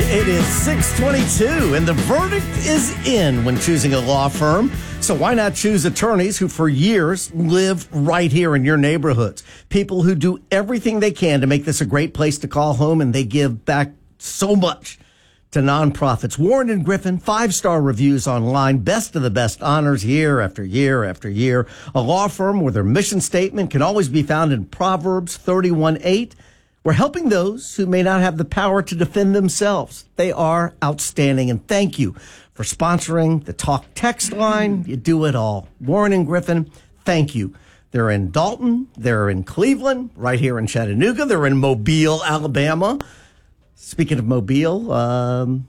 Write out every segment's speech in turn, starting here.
It is 6:22, and the verdict is in when choosing a law firm. So why not choose attorneys who for years live right here in your neighborhoods? People who do everything they can to make this a great place to call home, and they give back so much to nonprofits. Warren and Griffin, 5-star reviews online, best of the best honors year after year after year. A law firm where their mission statement can always be found in Proverbs 31:8. We're helping those who may not have the power to defend themselves. They are outstanding, and thank you for sponsoring the Talk text line. You do it all. Warren and Griffin, thank you. They're in Dalton. They're in Cleveland, right here in Chattanooga. They're in Mobile, Alabama. Speaking of Mobile,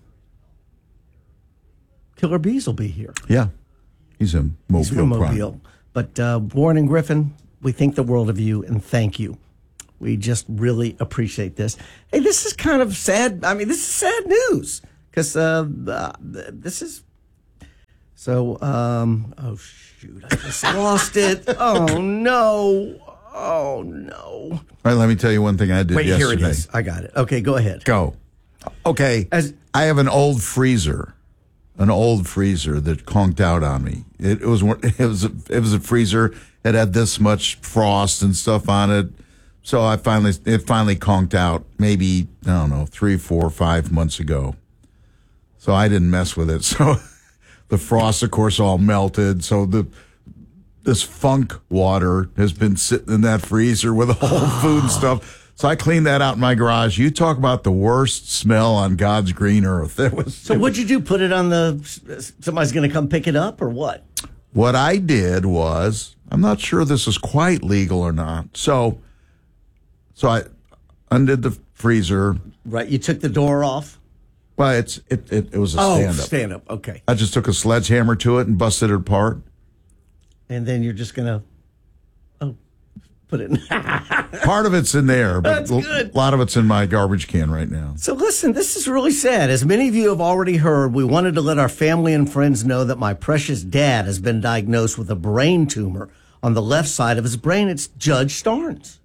Killer Bees will be here. Yeah, he's in Mobile. He's from Mobile. But Warren and Griffin, we think the world of you, and thank you. We just really appreciate this. Hey, this is kind of sad. I mean, this is sad news because this is so. Oh shoot! I just lost it. Oh no! Oh no! All right, let me tell you one thing I did yesterday. Here it is. I got it. Okay, go ahead. Go. Okay. I have an old freezer that conked out on me. It was a freezer. It had this much frost and stuff on it. So it finally conked out maybe, I don't know, 3, 4, 5 months ago. So I didn't mess with it. So the frost, of course, all melted. So this funk water has been sitting in that freezer with all food and stuff. So I cleaned that out in my garage. You talk about the worst smell on God's green earth. What'd you do? Put it on somebody's going to come pick it up or what? What I did was, I'm not sure this is quite legal or not. So I undid the freezer. Right, you took the door off? Well, it was a stand-up. Oh, stand-up, okay. I just took a sledgehammer to it and busted it apart. And then you're just going to, put it in. Part of it's in there, but That's good. A lot of it's in my garbage can right now. So listen, this is really sad. As many of you have already heard, we wanted to let our family and friends know that my precious dad has been diagnosed with a brain tumor on the left side of his brain. It's Judge Starnes.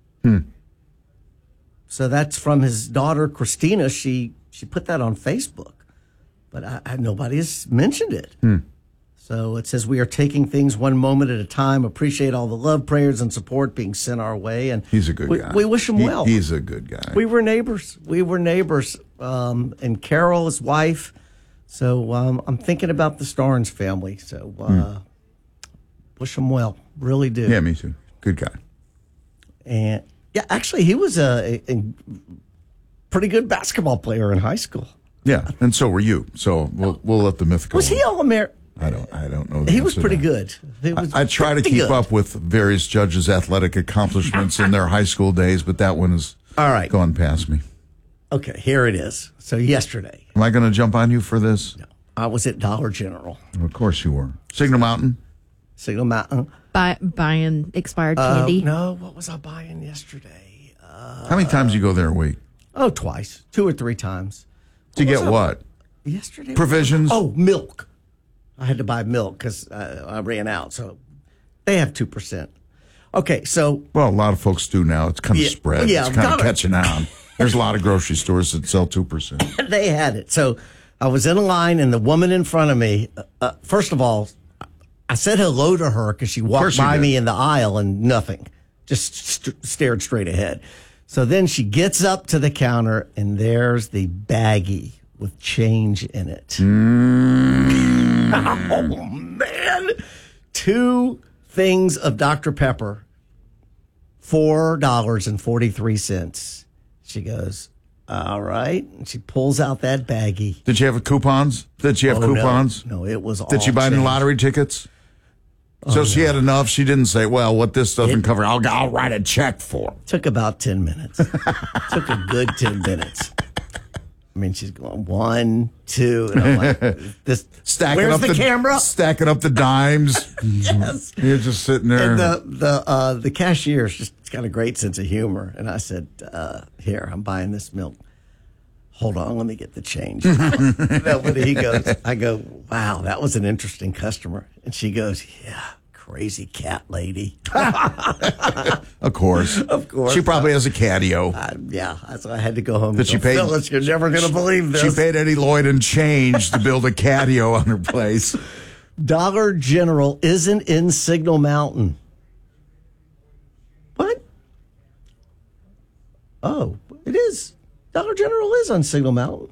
So that's from his daughter, Christina. She put that on Facebook, but nobody has mentioned it. So it says, we are taking things one moment at a time. Appreciate all the love, prayers, and support being sent our way. And he's a good guy. We wish him well. He's a good guy. We were neighbors. And Carol, his wife. So I'm thinking about the Starnes family. So wish him well. Really do. Yeah, me too. Good guy. And yeah, actually, he was a pretty good basketball player in high school. Yeah, and so were you. So we'll let the myth go. Was he All-American? I don't know. He was pretty good. I try to keep up with various judges' athletic accomplishments in their high school days, but that one is gone past me. Okay, here it is. So yesterday. Am I going to jump on you for this? No, I was at Dollar General. Of course you were. Signal Mountain? Signal Mountain. Buying expired candy? No, what was I buying yesterday? How many times do you go there a week? Oh, twice. 2 or 3 times. To get what? Yesterday. Provisions? Oh, milk. I had to buy milk because I ran out. So they have 2%. Okay, so. Well, a lot of folks do now. It's kind of spread. Yeah, it's kind of catching on. There's a lot of grocery stores that sell 2%. They had it. So I was in a line, and the woman in front of me, first of all, I said hello to her because she walked by me in the aisle and nothing. Just stared straight ahead. So then she gets up to the counter, and there's the baggie with change in it. Oh, man. 2 things of Dr. Pepper, $4.43. She goes, all right. And she pulls out that baggie. Did you have coupons? Coupons? No, it was all Did she buy any lottery tickets? So she had enough. She didn't say, well, what this doesn't cover, I'll write a check for. Took about 10 minutes. Took a good 10 minutes. I mean, she's going 1, 2, and I'm like, where's the camera? Stacking up the dimes. Yes. You're just sitting there. And the cashier's just got a great sense of humor. And I said, here, I'm buying this milk. Hold on, let me get the change. I go, wow, that was an interesting customer. And she goes, yeah, crazy cat lady. Of course. Of course. She probably has a catio. Yeah, so I had to go home. That she paid. Phyllis, you're never going to believe this. She paid Eddie Lloyd and change to build a catio on her place. Dollar General isn't in Signal Mountain. What? Oh, it is. Dollar General is on Signal Mountain.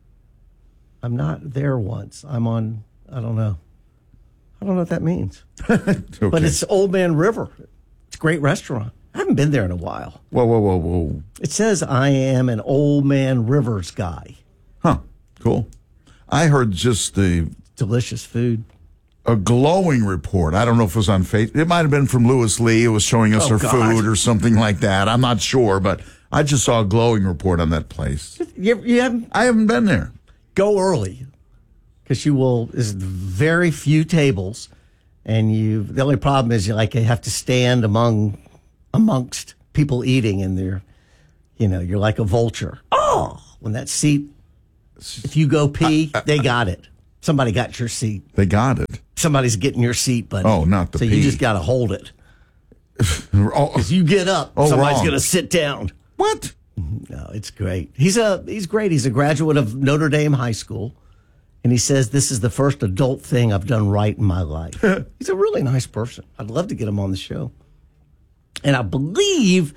I'm not there once. I'm on, I don't know what that means. Okay. But it's Old Man River. It's a great restaurant. I haven't been there in a while. Whoa. It says I am an Old Man Rivers guy. Huh. Cool. I heard just Delicious food. a glowing report. I don't know if it was on Facebook. It might have been from Louis Lee. It was showing us her food or something like that. I'm not sure, but I just saw a glowing report on that place. You haven't? I haven't been there. Go early, because there's very few tables, and the only problem is you have to stand amongst people eating, and you're like a vulture. Oh, when that seat, if you go pee, they got it. Somebody got your seat. They got it. Somebody's getting your seat, buddy. Oh, not the so pee. you just got to hold it. Because you get up, somebody's going to sit down. What? No, it's great. He's great. He's a graduate of Notre Dame High School, and he says this is the first adult thing I've done right in my life. He's a really nice person. I'd love to get him on the show. And I believe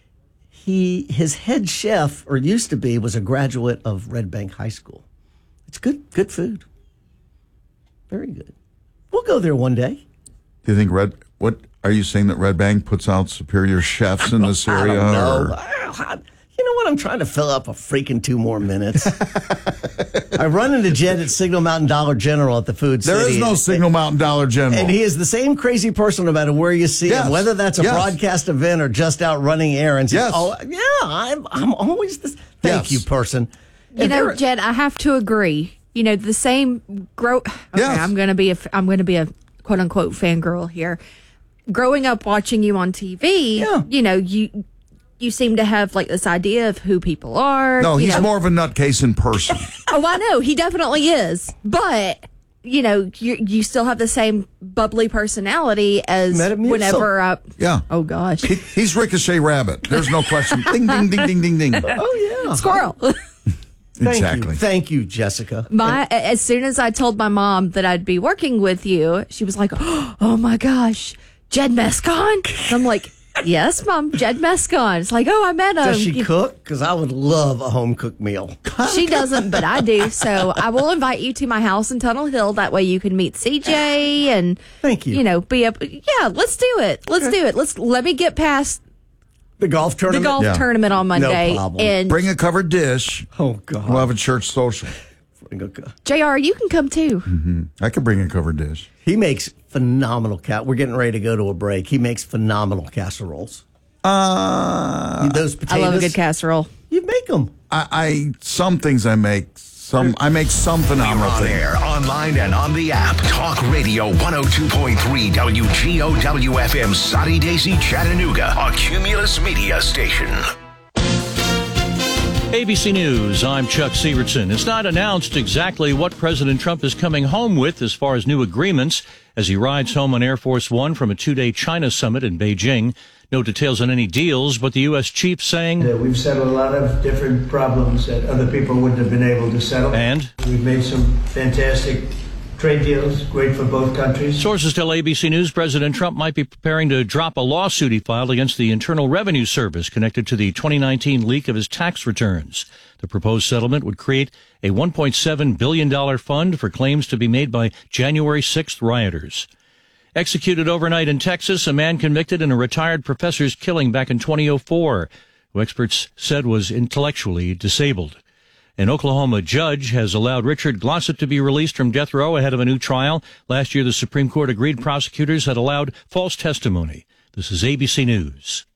his head chef, or used to be, was a graduate of Red Bank High School. It's good food. Very good. We'll go there one day. Do you think what are you saying, that Red Bank puts out superior chefs in this area? I don't know. You know what? I'm trying to fill up a freaking 2 more minutes. I run into Jed at Signal Mountain Dollar General at the Food City. There is no Signal Mountain Dollar General. And he is the same crazy person no matter where you see him, whether that's a broadcast event or just out running errers. Yes. Oh, yeah, I'm always this. Thank you, person. You know, Jed, I have to agree. You know, the same Yes. I'm going to be a quote unquote fangirl here. Growing up watching you on TV, you know, you seem to have like this idea of who people are. No, he's more of a nutcase in person. Oh, I know. He definitely is. But, you know, you still have the same bubbly personality as whenever Yeah. Oh, gosh. He's Ricochet Rabbit. There's no question. Ding, ding, ding, ding, ding, ding. Oh, yeah. Squirrel. Exactly. Thank you, Jessica. As soon as I told my mom that I'd be working with you, she was like, oh my gosh, Jed Mescon? I'm like, yes, Mom, Jed Mescon. It's like, I met him. Does she cook? Because I would love a home-cooked meal. She doesn't, but I do. So I will invite you to my house in Tunnel Hill. That way you can meet CJ and, thank you. You know, let's do it. Let's do it. Let me get past the golf tournament. Tournament on Monday. No problem. And bring a covered dish. Oh, God. We'll have a church social. JR, you can come too. Mm-hmm. I could bring a covered dish. He makes phenomenal we're getting ready to go to a break. He makes phenomenal casseroles. Those potatoes. I love a good casserole. You make them. Some things I make. I make some phenomenal things. On air, online, and on the app. Talk Radio 102.3 WGOW FM, Soddy Daisy, Chattanooga, a Cumulus Media station. ABC News, I'm Chuck Sievertson. It's not announced exactly what President Trump is coming home with as far as new agreements as he rides home on Air Force One from a 2-day China summit in Beijing. No details on any deals, but the U.S. chief saying... We've settled a lot of different problems that other people wouldn't have been able to settle. And? We've made some fantastic trade deals, great for both countries. Sources tell ABC News President Trump might be preparing to drop a lawsuit he filed against the Internal Revenue Service connected to the 2019 leak of his tax returns. The proposed settlement would create a $1.7 billion fund for claims to be made by January 6th rioters. Executed overnight in Texas, a man convicted in a retired professor's killing back in 2004, who experts said was intellectually disabled. An Oklahoma judge has allowed Richard Glossip to be released from death row ahead of a new trial. Last year, the Supreme Court agreed prosecutors had allowed false testimony. This is ABC News.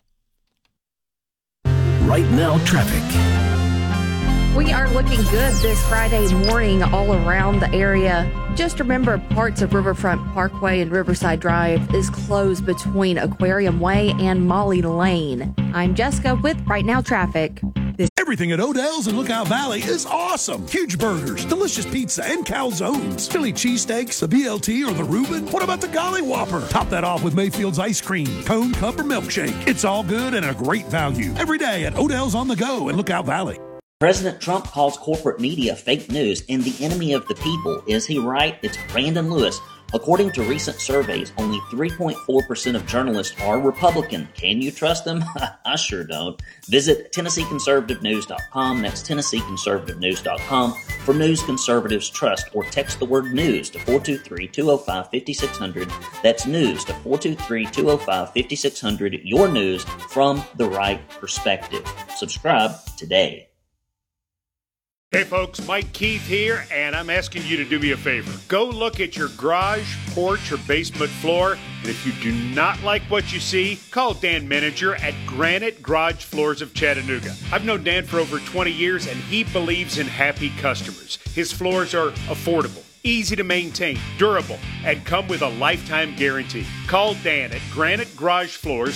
Right now, traffic. We are looking good this Friday morning all around the area. Just remember, parts of Riverfront Parkway and Riverside Drive is closed between Aquarium Way and Molly Lane. I'm Jessica with Right Now Traffic. Everything at Odell's in Lookout Valley is awesome. Huge burgers, delicious pizza, and calzones. Philly cheesesteaks, the BLT, or the Reuben. What about the Golly Whopper? Top that off with Mayfield's ice cream, cone, cup, or milkshake. It's all good and a great value. Every day at Odell's on the Go in Lookout Valley. President Trump calls corporate media fake news and the enemy of the people. Is he right? It's Brandon Lewis. According to recent surveys, only 3.4% of journalists are Republican. Can you trust them? I sure don't. Visit TennesseeConservativeNews.com. That's TennesseeConservativeNews.com for news conservatives trust, or text the word news to 423-205-5600. That's news to 423-205-5600. Your news from the right perspective. Subscribe today. Hey folks, Mike Keith here, and I'm asking you to do me a favor. Go look at your garage, porch, or basement floor, and if you do not like what you see, call Dan Menninger at Granite Garage Floors of Chattanooga. I've known Dan for over 20 years, and he believes in happy customers. His floors are affordable, easy to maintain, durable, and come with a lifetime guarantee. Call Dan at Granite Garage Floors,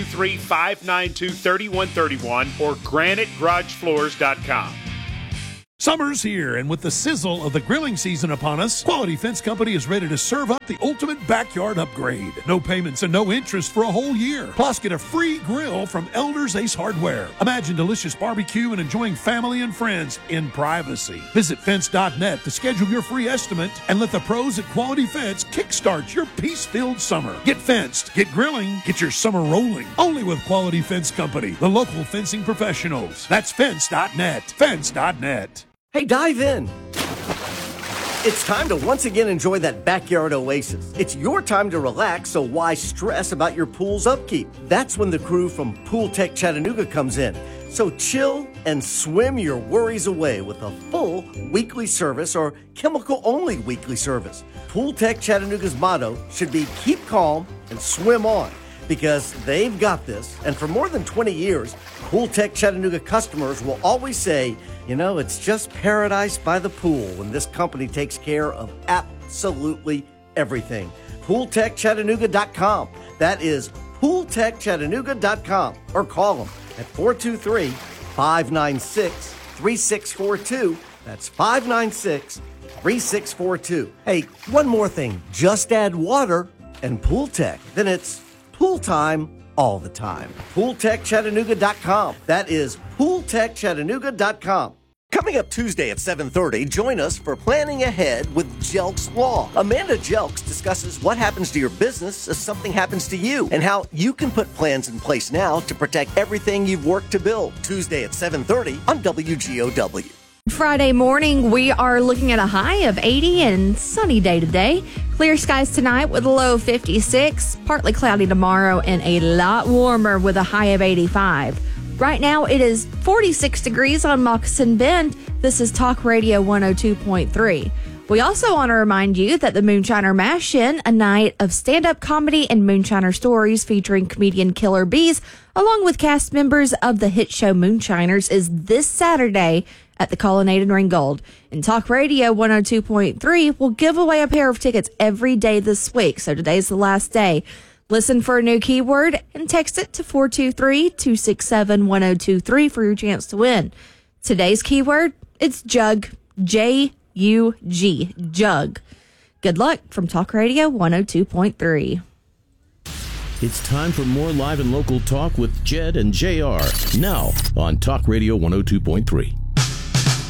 423-592-3131, or granitegaragefloors.com. Summer's here, and with the sizzle of the grilling season upon us, Quality Fence Company is ready to serve up the ultimate backyard upgrade. No payments and no interest for a whole year. Plus, get a free grill from Elders Ace Hardware. Imagine delicious barbecue and enjoying family and friends in privacy. Visit fence.net to schedule your free estimate and let the pros at Quality Fence kickstart your peace-filled summer. Get fenced, get grilling, get your summer rolling. Only with Quality Fence Company, the local fencing professionals. That's fence.net. Fence.net. Hey, dive in. It's time to once again enjoy that backyard oasis. It's your time to relax, so why stress about your pool's upkeep? That's when the crew from Pool Tech Chattanooga comes in. So chill and swim your worries away with a full weekly service or chemical-only weekly service. Pool Tech Chattanooga's motto should be keep calm and swim on, because they've got this. And for more than 20 years, Pool Tech Chattanooga customers will always say, you know, it's just paradise by the pool when this company takes care of absolutely everything. PoolTechChattanooga.com. That is PoolTechChattanooga.com. Or call them at 423-596-3642. That's 596-3642. Hey, one more thing. Just add water and Pool Tech. Then it's pool time all the time. PoolTechChattanooga.com. That is PoolTechChattanooga.com. Coming up Tuesday at 7:30, join us for Planning Ahead with Jelks Law. Amanda Jelks discusses what happens to your business if something happens to you and how you can put plans in place now to protect everything you've worked to build. Tuesday at 7:30 on WGOW. Friday morning, we are looking at a high of 80 and sunny day today. Clear skies tonight with a low of 56. Partly cloudy tomorrow and a lot warmer with a high of 85. Right now, it is 46 degrees on Moccasin Bend. This is Talk Radio 102.3. We also want to remind you that the Moonshiner Mash-In, a night of stand-up comedy and moonshiner stories featuring comedian Killer Bees, along with cast members of the hit show Moonshiners, is this Saturday at the Colonnade in Ringgold. And Talk Radio 102.3 will give away a pair of tickets every day this week, so today's the last day. Listen for a new keyword and text it to 423-267-1023 for your chance to win. Today's keyword, it's Jug, J-U-G, Jug. Good luck from Talk Radio 102.3. It's time for more live and local talk with Jed and JR. Now on Talk Radio 102.3.